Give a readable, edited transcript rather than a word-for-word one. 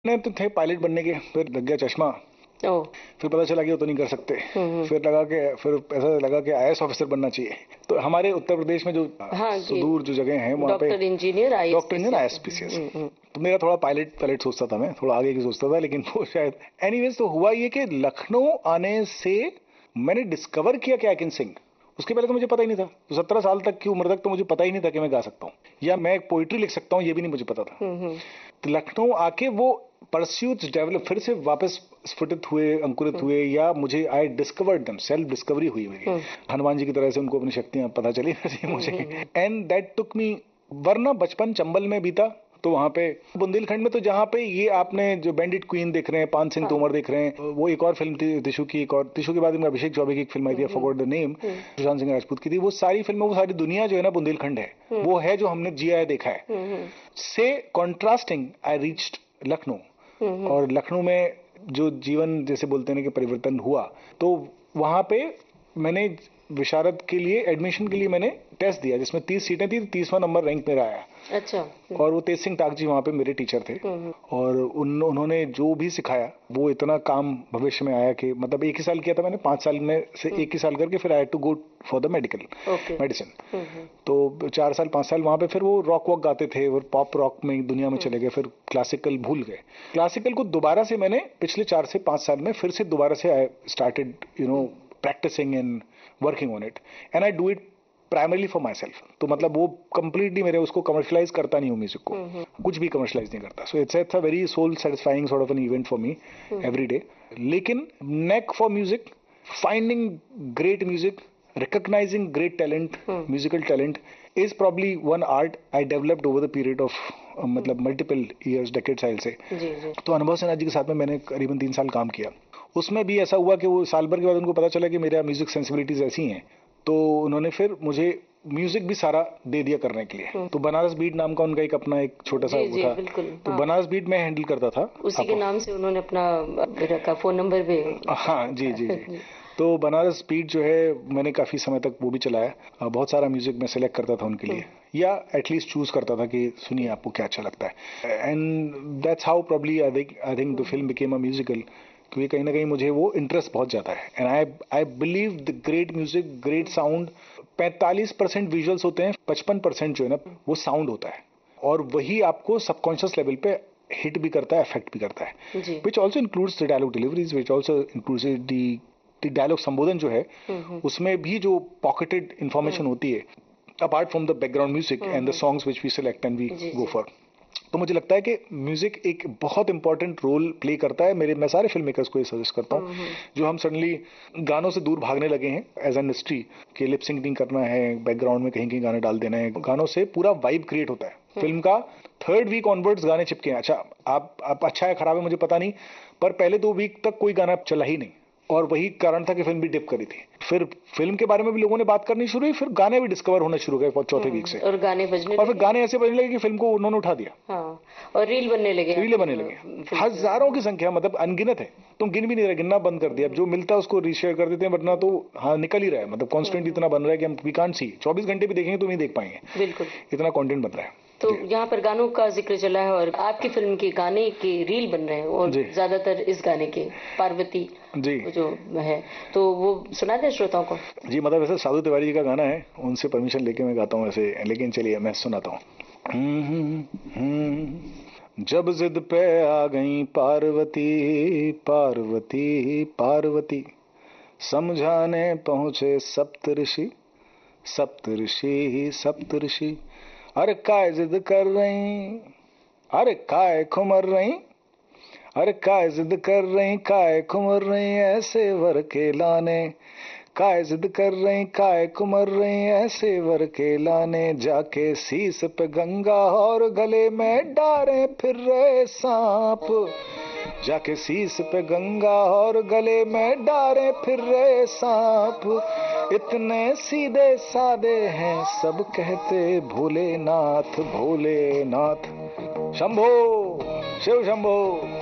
ने तो थे पायलट बनने के, फिर लग गया चश्मा। ओह। फिर पता चला कि वो तो नहीं कर सकते। फिर ऐसा लगा कि आईएएस ऑफिसर बनना चाहिए। तो हमारे उत्तर प्रदेश में जो हाँ, सुदूर जो जगह है वहाँ पे डॉक्टर इंजीनियर आईएएस। तो मेरा थोड़ा पायलट सोचता था, मैं थोड़ा आगे की सोचता था, लेकिन वो शायद एनीवेज। तो हुआ ये कि लखनऊ आने से मैंने डिस्कवर किया कि आई कैन सिंग। उसके पहले तो मुझे पता ही नहीं था। तो 17 साल तक की उम्र तक तो मुझे पता ही नहीं था कि मैं गा सकता हूँ या मैं पोइट्री लिख सकता हूँ, ये भी नहीं मुझे पता था। तो लखनऊ आके वो परस्यूट्स डेवलप फिर से वापस स्फुटित हुए, अंकुरित हुए, या मुझे I discovered them, self discovery हुई मेरी। हनुमान जी की तरह से उनको अपनी शक्तियां पता चली मुझे। एंड दैट टुक मी। वरना बचपन चंबल में बीता, तो वहां पे बुंदेलखंड में, तो जहां पे ये आपने जो बैंडिट क्वीन देख रहे हैं, पान सिंह तोमर देख रहे हैं, वो एक और फिल्म थी टिशू की, एक और टिशू के बाद में अभिषेक चौबे की एक फिल्म आई थी, forgot the name, Sushant Singh Rajput की थी। वो सारी फिल्में, वो सारी दुनिया जो है ना बुंदेलखंड है, वो है जो हमने जिया है, देखा है। से कॉन्ट्रास्टिंग आई रीच्ड लखनऊ। और लखनऊ में जो जीवन जैसे बोलते हैं कि परिवर्तन हुआ, तो वहां पे मैंने विशारद के लिए, एडमिशन के लिए मैंने टेस्ट दिया, जिसमें 30 सीटें थी, 30वां नंबर रैंक मेरा आया। अच्छा। और वो तेज सिंह टाक जी वहां पे मेरे टीचर थे। और उन्होंने जो भी सिखाया वो इतना काम भविष्य में आया कि मतलब एक ही साल किया था मैंने, 5 साल में से एक ही साल करके फिर I had to go for the medicine. तो 4 साल 5 साल वहां पे फिर वो रॉक वॉक गाते थे, और पॉप रॉक में दुनिया में चले गए, फिर क्लासिकल भूल गए। क्लासिकल को दोबारा से मैंने पिछले 4 से 5 साल में फिर से दोबारा से I started practising and working on it, and I do it primarily for my self. तो मतलब वो कंप्लीटली मेरे उसको कमर्शलाइज करता नहीं हूँ, म्यूजिक को कुछ भी कमर्शलाइज नहीं करता। So it's a very soul satisfying sort of an event for me every day. लेकिन नेक for music, finding great music, recognizing great talent, musical talent is probably one art I developed over the period of मतलब multiple years, decades I'll say। तो अनुभव सिन्हा जी के साथ में मैंने करीबन 3 साल काम किया। उसमें भी ऐसा हुआ कि वो साल भर के बाद उनको पता चला कि मेरा म्यूजिक सेंसिबिलिटीज ऐसी हैं, तो उन्होंने फिर मुझे म्यूजिक भी सारा दे दिया करने के लिए। तो बनारस बीट नाम का उनका एक अपना एक छोटा सा वो था। तो बनारस बीट मैं हैंडल करता था, उसी के नाम से उन्होंने अपना रखा, फोन नंबर भी। हाँ जी जी जी। तो बनारस बीट जो है मैंने काफी समय तक वो भी चलाया। बहुत सारा म्यूजिक मैं सिलेक्ट करता था उनके लिए, या एटलीस्ट चूज करता था कि सुनिए आपको क्या अच्छा लगता है। And that's how probably I think the film became a musical, क्योंकि कहीं ना कहीं मुझे वो इंटरेस्ट बहुत ज्यादा है। And I believe the great music, great sound, 45% visuals होते हैं, 55% जो है ना वो साउंड होता है, और वही आपको सबकॉन्शियस लेवल पे हिट भी करता है, अफेक्ट भी करता है। Which also includes the dialogue deliveries, which also includes the dialogue संबोधन जो है, उसमें भी जो पॉकेटेड इंफॉर्मेशन होती है, apart from the background music and the songs which we select and we go for. तो मुझे लगता है कि म्यूजिक एक बहुत इंपॉर्टेंट रोल प्ले करता है। मैं सारे फिल्म मेकर्स को ये सजेस्ट करता हूँ जो हम सडनली गानों से दूर भागने लगे हैं एज एन इंडस्ट्री, कि लिप सिंकिंग करना है, बैकग्राउंड में कहीं कहीं गाने डाल देना है। गानों से पूरा वाइब क्रिएट होता है। फिल्म का 3rd वीक ऑनवर्ड्स गाने चिपके हैं। अच्छा, आप अच्छा है खराब है मुझे पता नहीं, पर पहले 2 वीक तक कोई गाना चला ही नहीं, और वही कारण था कि फिल्म भी डिप करी थी। फिर फिल्म के बारे में भी लोगों ने बात करनी शुरू हुई, फिर गाने भी डिस्कवर होने शुरू गए 4थे वीक से, और गाने बजने और फिर गाने ऐसे बजने लगे कि फिल्म को उन्होंने उठा दिया। हाँ, और रील बनने लगे, हजारों की संख्या, मतलब अनगिनत है, तुम गिन भी नहीं रहे, गिनना बंद कर दिया। अब जो मिलता है उसको रीशेयर कर देते हैं, वरना तो हाँ निकल ही रहा है, मतलब कॉन्स्टेंट इतना बन रहा है कि हम वी कांट सी, 24 घंटे भी देखेंगे तो नहीं देख पाएंगे, बिल्कुल इतना कंटेंट बन रहा है। तो यहाँ पर गानों का जिक्र चला है, और आपकी फिल्म के गाने के रील बन रहे हैं, और ज्यादातर इस गाने के पार्वती जी जो है, तो वो सुना दे श्रोताओं को जी। मतलब वैसे साधु तिवारी जी का गाना है, उनसे परमिशन लेके मैं गाता हूँ ऐसे, लेकिन चलिए मैं सुनाता हूँ। जब जिद पे आ गई पार्वती पार्वती पार्वती, समझाने पहुंचे सप्तऋषि सप्तऋषि सप्तऋषि। अरे काय जिद कर रही, अरे काय खुमर रही, अरे काय जिद कर रही, काय खुमर रही, ऐसे वर के लाने। काय जिद कर रही, काय कुमर रही, ऐसे वर के लाने। जाके शीस पे गंगा और गले में डारे फिर रहे सांप। जाके शीस पे गंगा और गले में डारे फिर रहे सांप। इतने सीधे सादे हैं सब कहते भोलेनाथ भोलेनाथ। शंभो शिव शंभो।